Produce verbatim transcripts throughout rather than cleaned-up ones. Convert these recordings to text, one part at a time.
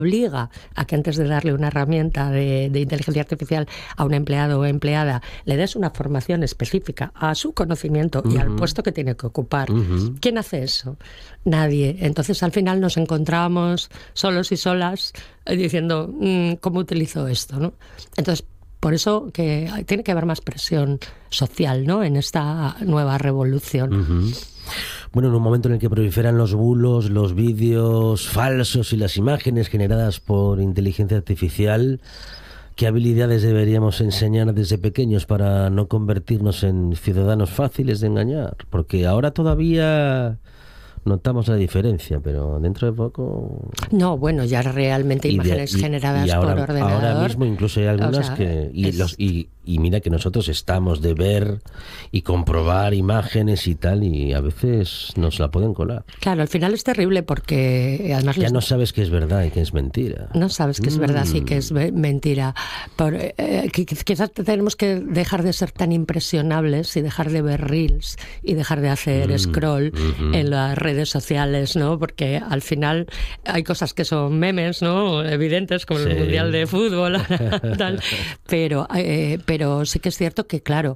obliga a que antes de darle una herramienta de, de inteligencia artificial a un empleado o empleada, le des una formación específica a su conocimiento uh-huh. y al puesto que tiene que ocupar. Uh-huh. ¿Quién hace eso? Nadie. Entonces, al final nos encontramos solos y solas eh, diciendo, mmm, ¿cómo utilizo esto? ¿no? Entonces, por eso que tiene que haber más presión social, ¿no?, en esta nueva revolución. Uh-huh. Bueno, en un momento en el que proliferan los bulos, los vídeos falsos y las imágenes generadas por inteligencia artificial, ¿qué habilidades deberíamos enseñar desde pequeños para no convertirnos en ciudadanos fáciles de engañar? Porque ahora todavía notamos la diferencia, pero dentro de poco... No, bueno, ya realmente y imágenes de, y, generadas y ahora, por ordenador. Ahora mismo incluso hay algunas o sea, que... Y, es... los, y, y mira que nosotros estamos de ver y comprobar imágenes y tal, y a veces nos la pueden colar. Claro, al final es terrible porque además... Ya les... no sabes qué es verdad y qué es mentira. No sabes qué es verdad mm. y qué es mentira. Por, eh, quizás tenemos que dejar de ser tan impresionables y dejar de ver reels y dejar de hacer mm. scroll mm-hmm. en las redes redes sociales, ¿no? Porque al final hay cosas que son memes, ¿no?, evidentes, como sí. el Mundial de Fútbol, tal. Pero, eh, pero sí que es cierto que, claro,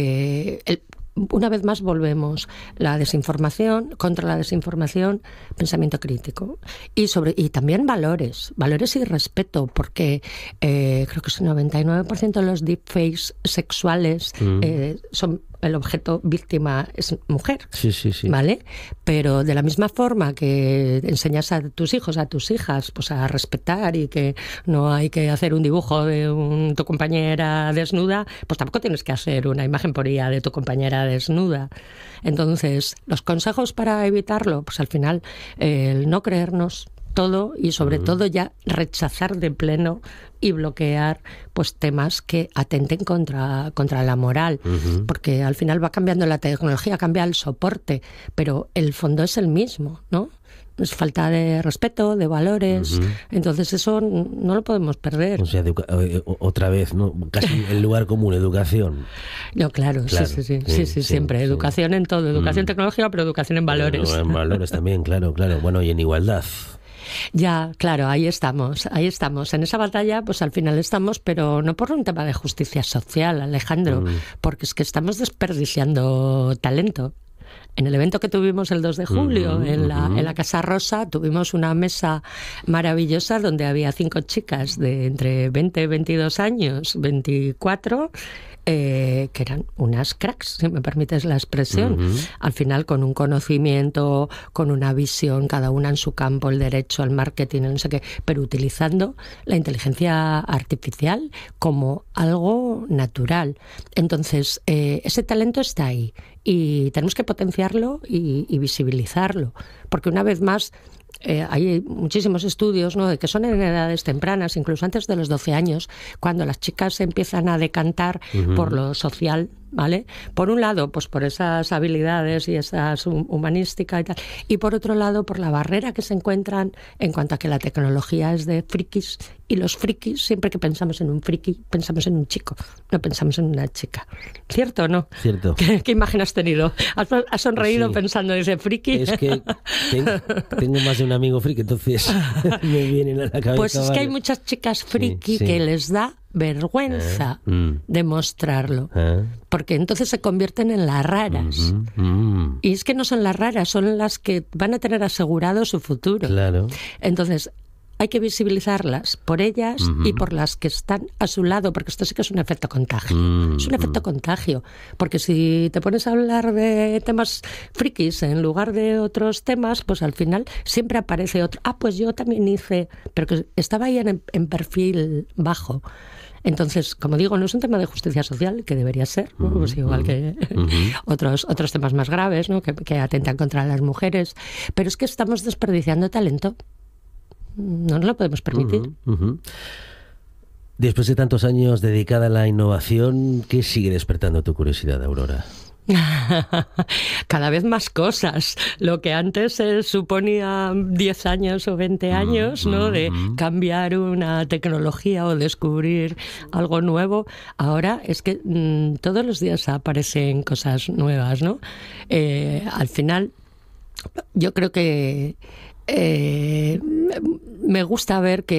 eh, el, una vez más volvemos. La desinformación, contra la desinformación, pensamiento crítico. Y sobre y también valores, valores y respeto, porque eh, creo que es el noventa y nueve por ciento de los deepfakes sexuales mm. eh, son... el objeto víctima es mujer, sí, sí, sí. ¿vale? Pero de la misma forma que enseñas a tus hijos, a tus hijas, pues a respetar y que no hay que hacer un dibujo de un, tu compañera desnuda, pues tampoco tienes que hacer una imagen por I A de tu compañera desnuda. Entonces, los consejos para evitarlo, pues al final, eh, el no creernos todo y sobre uh-huh. todo ya rechazar de pleno y bloquear pues temas que atenten contra, contra la moral, uh-huh. porque al final va cambiando la tecnología, cambia el soporte, pero el fondo es el mismo, ¿no? Es falta de respeto, de valores, uh-huh. entonces eso no lo podemos perder. O sea, educa- otra vez, ¿no? Casi el lugar común, educación. No, claro, claro. Sí, sí, sí, sí, sí, sí, siempre. Sí. Educación en todo, educación mm. tecnológica, pero educación en valores. Bueno, en valores también, claro, claro. Bueno, y en igualdad. Ya, claro, ahí estamos, ahí estamos. En esa batalla, pues al final estamos, pero no por un tema de justicia social, Alejandro, mm. porque es que estamos desperdiciando talento. En el evento que tuvimos el dos de julio, uh-huh, en, la, uh-huh. en la Casa Rosa, tuvimos una mesa maravillosa donde había cinco chicas de entre veinte y veintidós años, veinticuatro, eh, que eran unas cracks, si me permites la expresión. Uh-huh. Al final, con un conocimiento, con una visión, cada una en su campo, el derecho, el marketing, no sé qué, pero utilizando la inteligencia artificial como algo natural. Entonces, eh, ese talento está ahí. Y tenemos que potenciarlo y, y visibilizarlo, porque una vez más eh, hay muchísimos estudios, ¿no?, de que son en edades tempranas, incluso antes de los doce años, cuando las chicas empiezan a decantar uh-huh. por lo social, ¿vale? Por un lado, pues por esas habilidades y esas humanísticas y tal, y por otro lado, por la barrera que se encuentran en cuanto a que la tecnología es de frikis, y los frikis, siempre que pensamos en un friki, pensamos en un chico, no pensamos en una chica. ¿Cierto o no? Cierto. ¿Qué, qué imagen has tenido? ¿Has, has sonreído sí. pensando en ese friki? Es que tengo, tengo más de un amigo friki, entonces me vienen a la cabeza. Pues es que hay muchas chicas friki sí, sí. que les da vergüenza eh, mm. demostrarlo, eh. porque entonces se convierten en las raras. Mm-hmm, mm. Y es que no son las raras, son las que van a tener asegurado su futuro. Claro. Entonces, hay que visibilizarlas por ellas uh-huh. y por las que están a su lado, porque esto sí que es un efecto contagio. Uh-huh. Es un efecto contagio, porque si te pones a hablar de temas frikis en lugar de otros temas, pues al final siempre aparece otro. Ah, pues yo también hice, pero que estaba ahí en, en perfil bajo. Entonces, como digo, no es un tema de justicia social, que debería ser, ¿no? Pues igual que uh-huh. otros, otros temas más graves, ¿no?, que, que atentan contra las mujeres, pero es que estamos desperdiciando talento. No nos lo podemos permitir. Uh-huh, uh-huh. Después de tantos años dedicada a la innovación, ¿qué sigue despertando tu curiosidad, Aurora? Cada vez más cosas. Lo que antes se suponía diez años o veinte años, mm, ¿no?, de mm. cambiar una tecnología o descubrir algo nuevo, ahora es que mmm, todos los días aparecen cosas nuevas, ¿no? Eh, al final, yo creo que eh, me gusta ver que